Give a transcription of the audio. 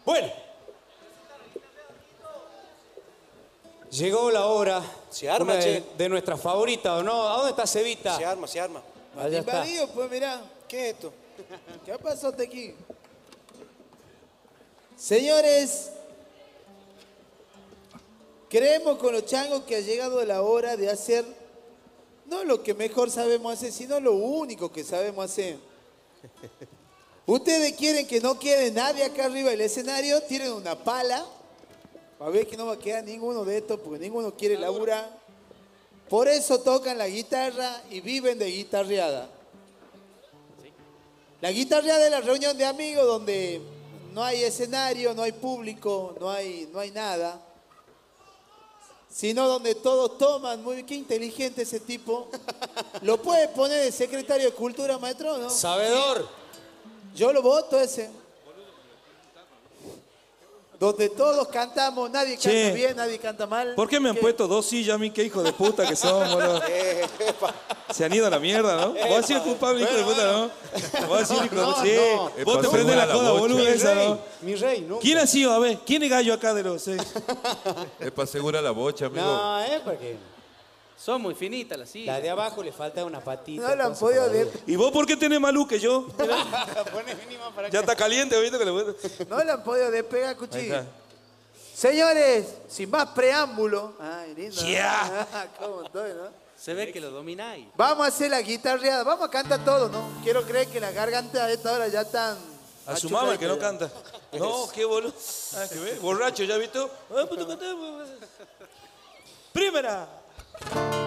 Bueno. Llegó la hora. Se arma, una che. de nuestras favoritas, ¿o no? ¿A dónde está Cevita? Se arma, se arma. Allá está. Invadido, pues mirá. ¿Qué es esto? ¿Qué pasó aquí? Señores, creemos con los changos que ha llegado la hora de hacer no lo que mejor sabemos hacer, sino lo único que sabemos hacer. Ustedes quieren que no quede nadie acá arriba del escenario, tienen una pala, para ver que no va a quedar ninguno de estos, porque ninguno quiere laburar. Por eso tocan la guitarra y viven de guitarreada. La guitarreada es la reunión de amigos donde no hay escenario, no hay público, no hay nada. Sino donde todos toman, muy bien, qué inteligente ese tipo. ¿Lo puede poner el secretario de Cultura, maestro, no? Sabedor. Yo lo voto ese. Donde todos cantamos, nadie canta Che. bien, nadie canta mal. ¿Por qué me han puesto dos sillas a mí? Qué hijo de puta que son, boludo. Se han ido a la mierda, ¿no? Vos has sido el culpable, hijo de puta, ¿no? Vos has sido el hijo de puta. Sí. no. Vos te prendés la joda, boludo, esa, ¿no? Mi rey, nunca. ¿Quién ha sido? A ver, ¿quién es gallo acá de los seis? Es para asegurar la bocha, amigo. No, es porque Son muy finitas las sillas. la de abajo le falta una patita. No lo han cosas podido por ahí. ¿Y vos por qué tenés más luz que yo? Poné mínima para Ya está caliente, ¿viste? Que le voy No le han podido despegar Ahí cuchillo. está. Señores, sin más preámbulo. Ay, lindo. ¿no? Yeah. ¿Cómo estoy, no? Se ve que lo domináis. Vamos a hacer la guitarreada. Vamos a cantar todo, ¿no? Quiero creer que las gargantas a esta hora ya están... A su mamá que no achurraditas canta. No, qué boludo. Ah, ¿qué ves? Borracho, ¿ya visto? Ah, pues tú cantás, pues. Primera.